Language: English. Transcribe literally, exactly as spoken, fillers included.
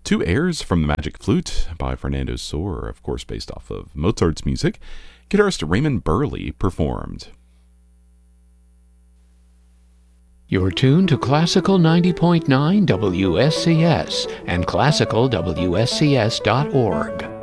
two airs from the Magic Flute by Fernando Sor, of course based off of Mozart's music. Guitarist Raymond Burley performed. You're tuned to Classical ninety point nine W S C S and classical W S C S dot org.